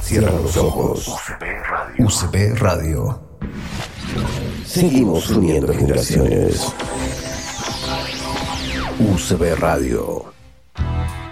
Cierra los ojos. UCB Radio. Seguimos uniendo generaciones. UCB Radio.